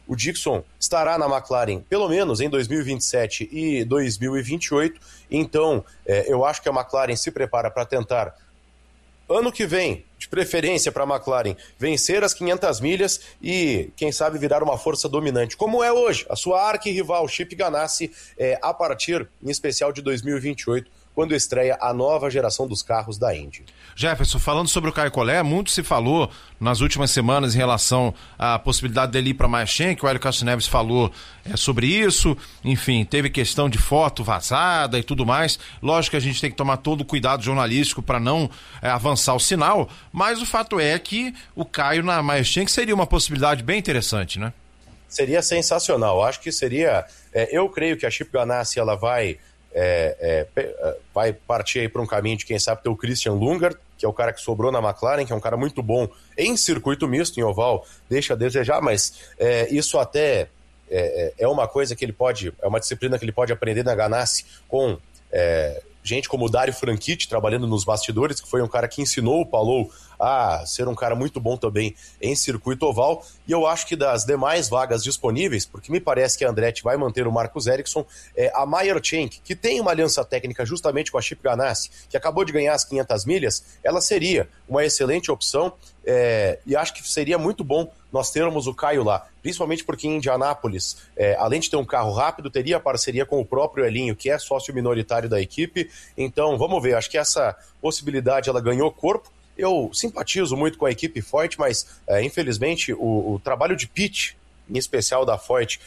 o Dixon estará na McLaren pelo menos em 2027 e 2028, então eu acho que a McLaren se prepara para tentar, ano que vem, de preferência para a McLaren, vencer as 500 milhas e, quem sabe, virar uma força dominante, como é hoje, a sua arquirrival Chip Ganassi, a partir, em especial, de 2028, quando estreia a nova geração dos carros da Indy. Jefferson, falando sobre o Caio Collet, muito se falou nas últimas semanas em relação à possibilidade dele ir para Meyer-Shank, o Hélio Castro Neves falou sobre isso, enfim, teve questão de foto vazada e tudo mais. Lógico que a gente tem que tomar todo o cuidado jornalístico para não avançar o sinal, mas o fato é que o Caio na Meyer-Shank seria uma possibilidade bem interessante, né? Seria sensacional, acho que seria, eu creio que a Chip Ganassi ela vai partir aí para um caminho de, quem sabe, ter o Christian Lundgaard, que é o cara que sobrou na McLaren, que é um cara muito bom em circuito misto, em oval, deixa a desejar, mas isso até é uma coisa que ele pode, é uma disciplina que ele pode aprender na Ganassi com gente como o Dario Franchitti trabalhando nos bastidores, que foi um cara que ensinou o Palou a ser um cara muito bom também em circuito oval, e eu acho que das demais vagas disponíveis, porque me parece que a Andretti vai manter o Marcus Ericsson, a Meyer-Shank, que tem uma aliança técnica justamente com a Chip Ganassi, que acabou de ganhar as 500 milhas, ela seria uma excelente opção, e acho que seria muito bom nós termos o Caio lá, principalmente porque em Indianápolis, além de ter um carro rápido, teria parceria com o próprio Elinho, que é sócio minoritário da equipe, então vamos ver, acho que essa possibilidade ela ganhou corpo. Eu simpatizo muito com a equipe Foyt, mas infelizmente o trabalho de pitch, em especial da Foyt,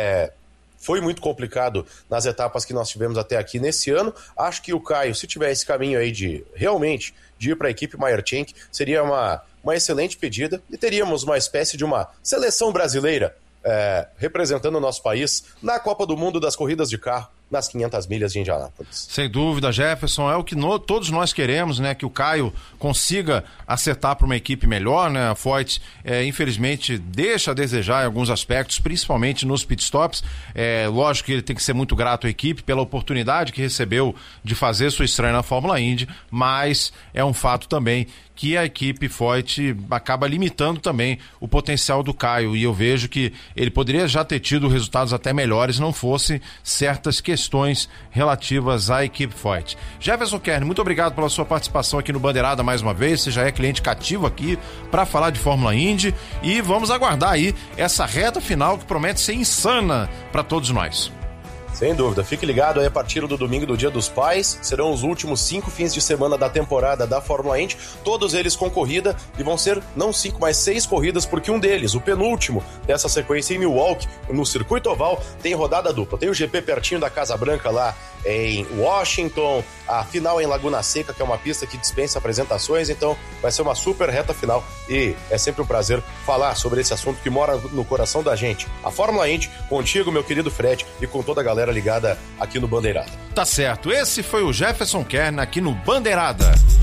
foi muito complicado nas etapas que nós tivemos até aqui nesse ano. Acho que o Caio, se tiver esse caminho aí de realmente de ir para a equipe Meyer-Shank, seria uma excelente pedida e teríamos uma espécie de uma seleção brasileira representando o nosso país na Copa do Mundo das corridas de carro, nas 500 milhas de Indianápolis. Sem dúvida, Jefferson, é o que todos nós queremos, né? Que o Caio consiga acertar para uma equipe melhor, né? A Foyt, infelizmente, deixa a desejar em alguns aspectos, principalmente nos pitstops. Lógico que ele tem que ser muito grato à equipe pela oportunidade que recebeu de fazer sua estreia na Fórmula Indy, mas é um fato também que a equipe Foyt acaba limitando também o potencial do Caio, e eu vejo que ele poderia já ter tido resultados até melhores se não fosse certas questões relativas à equipe Foyt. Jefferson Kern, muito obrigado pela sua participação aqui no Bandeirada mais uma vez, você já é cliente cativo aqui para falar de Fórmula Indy, e vamos aguardar aí essa reta final que promete ser insana para todos nós. Sem dúvida, fique ligado aí a partir do domingo do Dia dos Pais, serão os últimos 5 fins de semana da temporada da Fórmula Indy, todos eles com corrida, e vão ser não 5, mas 6 corridas, porque um deles, o penúltimo dessa sequência em Milwaukee, no circuito oval, tem rodada dupla, tem o GP pertinho da Casa Branca lá em Washington, a final em Laguna Seca, que é uma pista que dispensa apresentações, então vai ser uma super reta final, e é sempre um prazer falar sobre esse assunto que mora no coração da gente, a Fórmula Indy, contigo, meu querido Fred, e com toda a galera ligada aqui no Bandeirada. Tá certo, esse foi o Jefferson Kern aqui no Bandeirada.